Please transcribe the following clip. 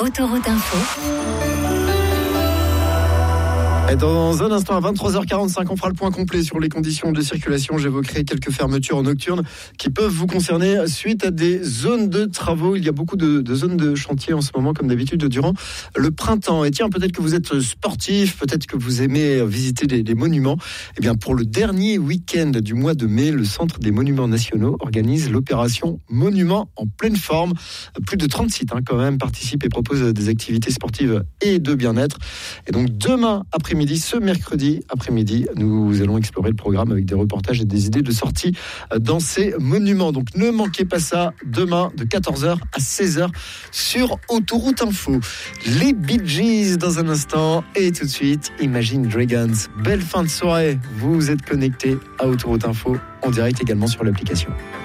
Autoroute Info. Et dans un instant, à 23h45, on fera le point complet sur les conditions de circulation. J'évoquerai quelques fermetures nocturnes qui peuvent vous concerner suite à des zones de travaux. Il y a beaucoup de zones de chantier en ce moment, comme d'habitude, durant le printemps. Et tiens, peut-être que vous êtes sportif, peut-être que vous aimez visiter des monuments. Eh bien, pour le dernier week-end du mois de mai, le Centre des Monuments Nationaux organise l'opération Monuments en pleine forme. Plus de 30 sites quand même participent et proposent des activités sportives et de bien-être. Et donc, demain après-midi, ce mercredi après-midi, nous allons explorer le programme avec des reportages et des idées de sortie dans ces monuments. Donc ne manquez pas ça, demain de 14h à 16h sur Autoroute Info. Les Bee Gees dans un instant et tout de suite Imagine Dragons. Belle fin de soirée, vous êtes connectés à Autoroute Info en direct également sur l'application.